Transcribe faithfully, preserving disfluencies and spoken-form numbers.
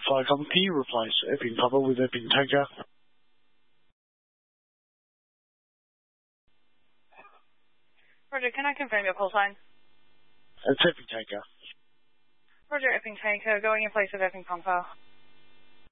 Firecom, can you replace Epping Papa with Epping Tanker? Roger, can I confirm your call sign? It's Epping Tanker. Roger, Epping Tanker, going in place of Epping Papa.